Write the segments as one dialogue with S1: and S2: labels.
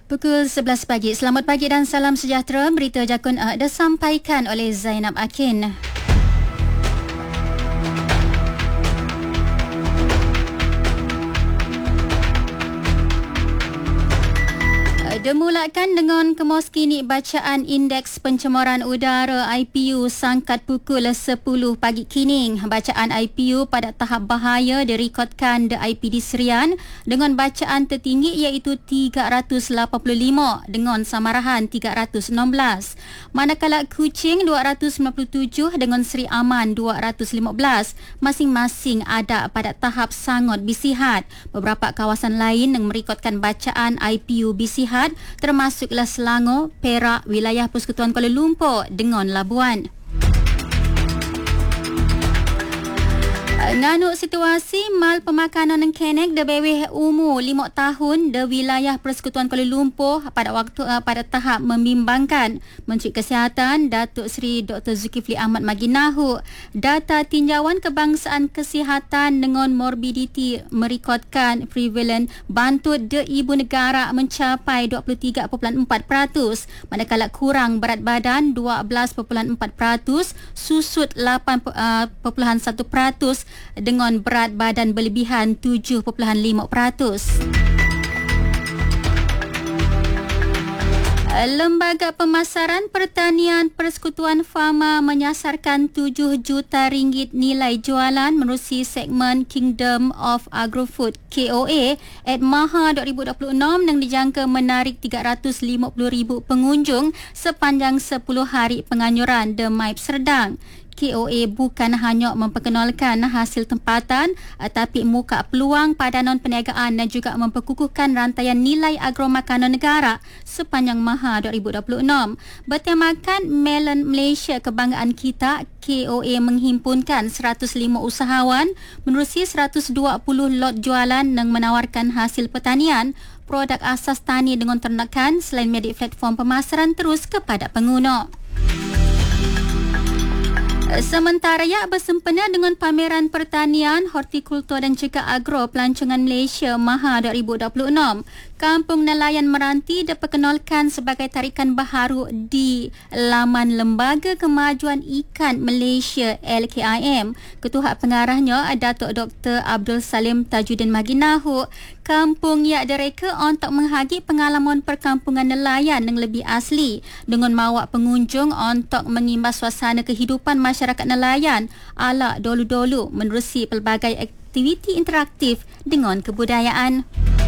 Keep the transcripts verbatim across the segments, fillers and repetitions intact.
S1: Pukul sebelas pagi. Selamat pagi dan salam sejahtera. Berita Jakun A disampaikan oleh Zainab Akin. Dimulakan dengan kemos kini bacaan Indeks Pencemaran Udara I P U sangkat pukul sepuluh pagi kini. Bacaan I P U pada tahap bahaya direkodkan di I P D Serian dengan bacaan tertinggi iaitu tiga ratus lapan puluh lima dengan samarahan tiga ratus enam belas. Manakala Kuching dua ratus sembilan puluh tujuh dengan Seri Aman dua ratus lima belas masing-masing ada pada tahap sangat bisihat. Beberapa kawasan lain yang merekodkan bacaan I P U bisihat termasuklah Selangor, Perak, wilayah Persekutuan Kuala Lumpur dengan Labuan. Nganuk situasi mal pemakanan yang kenek di bawah umur lima tahun di wilayah Persekutuan Kuala Lumpur pada waktu uh, pada tahap membimbangkan. Menteri Kesihatan Datuk Seri Doktor Zulkifli Ahmad Maginahu, data tinjauan kebangsaan kesihatan dengan morbiditi merekodkan prevalent bantut di ibu negara mencapai dua puluh tiga perpuluhan empat peratus, manakala kurang berat badan dua belas perpuluhan empat peratus, susut lapan perpuluhan satu peratus dengan berat badan berlebihan tujuh perpuluhan lima peratus. Lembaga Pemasaran Pertanian Persekutuan Fama menyasarkan tujuh juta ringgit nilai jualan menerusi segmen Kingdom of Agrofood K O A at Maha dua ribu dua puluh enam yang dijangka menarik tiga ratus lima puluh ribu pengunjung sepanjang sepuluh hari penganjuran The Maip Serdang. K O A bukan hanya memperkenalkan hasil tempatan tetapi muka peluang padanan perniagaan dan juga memperkukuhkan rantaian nilai agromakanan negara sepanjang Maha dua ribu dua puluh enam. Bertemakan Melon Malaysia Kebanggaan Kita, K O A menghimpunkan seratus lima usahawan menerusi seratus dua puluh lot jualan yang menawarkan hasil pertanian, produk asas tani dengan ternakan selain media platform pemasaran terus kepada pengguna. Sementara ia bersempena dengan pameran pertanian, hortikultur dan juga agro pelancongan Malaysia Maha dua ribu dua puluh enam. Kampung Nelayan Meranti diperkenalkan sebagai tarikan baharu di laman Lembaga Kemajuan Ikan Malaysia L K I M. Ketua Pengarahnya Datuk Doktor Abdul Salim Tajuddin Maginahu, kampung ia direka untuk menghagi pengalaman perkampungan nelayan yang lebih asli dengan mawa pengunjung untuk mengimbas suasana kehidupan masyarakat nelayan ala dulu-dulu menerusi pelbagai aktiviti interaktif dengan kebudayaan.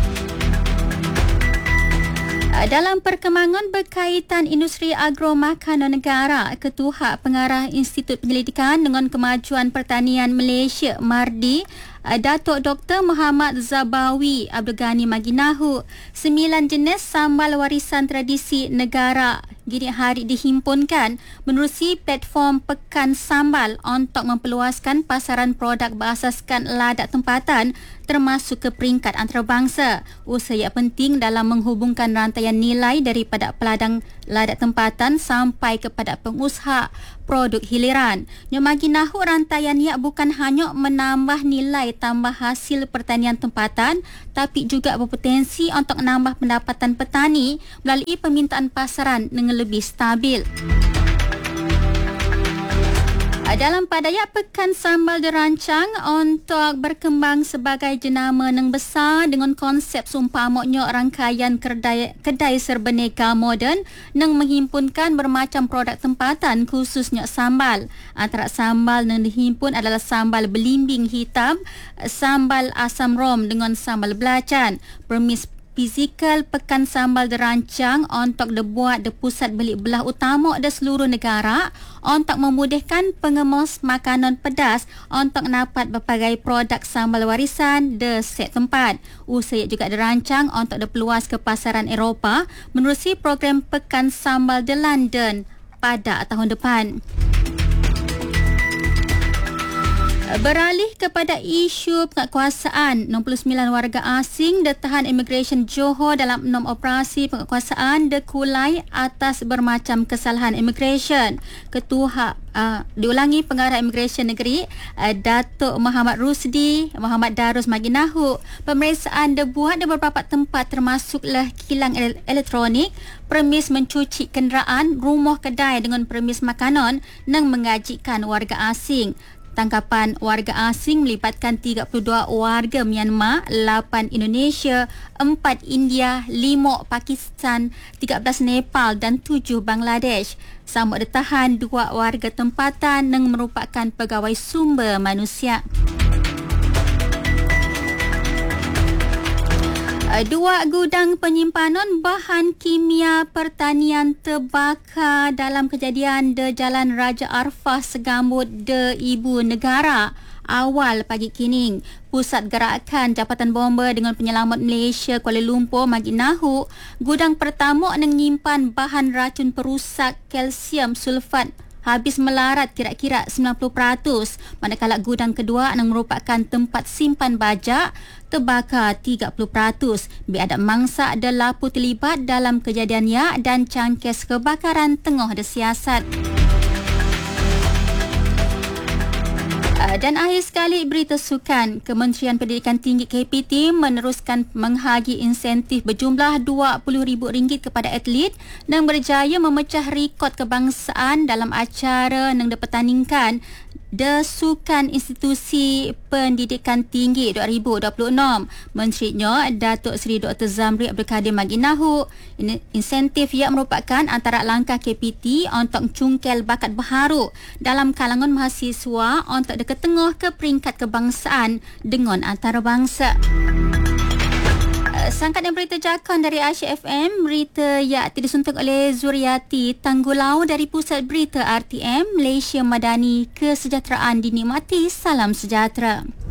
S1: Dalam perkembangan berkaitan industri agro makanan negara, Ketua Pengarah Institut Penyelidikan dengan Kemajuan Pertanian Malaysia MARDI, Datuk Doktor Muhammad Zabawi Abdul Ghani Maginahu, sembilan jenis sambal warisan tradisi negara gini hari dihimpunkan menerusi platform Pekan Sambal untuk memperluaskan pasaran produk berasaskan ladak tempatan termasuk ke peringkat antarabangsa. Usaha penting dalam menghubungkan rantaian nilai daripada peladang ladak tempatan sampai kepada pengusaha produk hiliran. Nyamaginahu rantaian ia bukan hanya menambah nilai tambah hasil pertanian tempatan tapi juga berpotensi untuk menambah pendapatan petani melalui permintaan pasaran dengan lebih stabil. Dalam padaya Pekan Sambal dirancang untuk berkembang sebagai jenama yang besar dengan konsep seumpamanya rangkaian kedai, kedai serbaneka moden yang menghimpunkan bermacam produk tempatan khususnya sambal. Antara sambal yang dihimpun adalah sambal belimbing hitam, sambal asam rom dengan sambal belacan. Permis fizikal Pekan Sambal dirancang untuk dibuat di pusat belik belah utama di seluruh negara untuk memudahkan pengemas makanan pedas untuk dapat berbagai produk sambal warisan di set tempat. Usaha juga dirancang untuk diperluas ke pasaran Eropah menerusi program Pekan Sambal di London pada tahun depan. Beralih kepada isu penguatkuasaan, enam puluh sembilan warga asing ditahan Immigration Johor dalam enam operasi penguatkuasaan dekulai atas bermacam kesalahan immigration. Ketua uh, diulangi Pengarah Immigration Negeri uh, Datuk Muhammad Rusdi Muhammad Darus Maginahu, pemeriksaan dibuat di beberapa tempat termasuklah kilang elektronik, premis mencuci kenderaan, rumah kedai dengan premis makanan dan mengajikan warga asing. Tangkapan warga asing melibatkan tiga puluh dua warga Myanmar, lapan Indonesia, empat India, lima Pakistan, tiga belas Nepal dan tujuh Bangladesh. Sama ditahan dua warga tempatan yang merupakan pegawai sumber manusia. Dua gudang penyimpanan bahan kimia pertanian terbakar dalam kejadian di Jalan Raja Arfah, Segambut de Ibu Negara awal pagi kini. Pusat Gerakan Jabatan Bomba dengan Penyelamat Malaysia Kuala Lumpur Maginahu, gudang pertama yang menyimpan bahan racun perusak kalsium sulfat habis melarat kira-kira sembilan puluh peratus, manakala gudang kedua yang merupakan tempat simpan bajak terbakar tiga puluh peratus. Biadab mangsa ada lapu terlibat dalam kejadiannya dan cangkes kebakaran tengah disiasat. Dan akhir sekali berita sukan. Kementerian Pendidikan Tinggi K P T meneruskan menghagi insentif berjumlah dua puluh ribu ringgit kepada atlet dan berjaya memecah rekod kebangsaan dalam acara yang dipertandingkan The Sukan Institusi Pendidikan Tinggi dua ribu dua puluh enam. Menterinya Datuk Seri Doktor Zamri Abdul Kadir Maginahu, insentif ia merupakan antara langkah K P T untuk cungkel bakat baharu dalam kalangan mahasiswa untuk deketengah ke peringkat kebangsaan dengan antarabangsa. Sangkatan berita Jakon dari Asia F M, berita yang disuntuk oleh Zuriati Tanggulau dari Pusat Berita R T M Malaysia Madani. Kesejahteraan dinikmati, salam sejahtera.